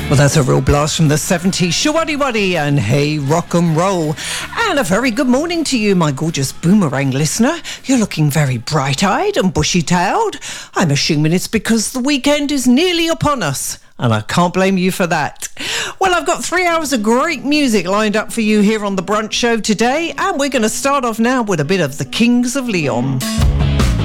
Well, that's a real blast from the 70s. Shawaddy Waddy and Hey Rock and Roll. And a very good morning to you, my gorgeous boomerang listener. You're looking very bright-eyed and bushy-tailed. I'm assuming it's because the weekend is nearly upon us. And I can't blame you for that. Well, I've got 3 hours of great music lined up for you here on The Brunch Show today. And we're going to start off now with a bit of the Kings of Leon.